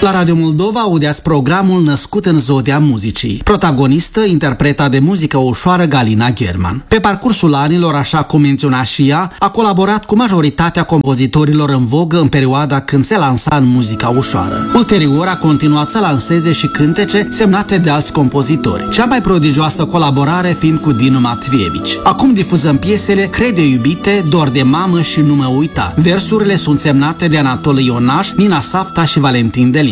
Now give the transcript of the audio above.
La Radio Moldova audeați programul Născut în zodia muzicii. Protagonistă, interpreta de muzică ușoară Galina German. Pe parcursul anilor, așa cum menționa și ea, a colaborat cu majoritatea compozitorilor în vogă în perioada când se lansa în muzica ușoară. Ulterior a continuat să lanseze și cântece semnate de alți compozitori. Cea mai prodigioasă colaborare fiind cu Dinu Matvievici. Acum difuzăm piesele Crede iubite, Dor de mamă și Nu mă uita. Versurile sunt semnate de Anatol Ionaș, Nina Safta și Valentin Delian.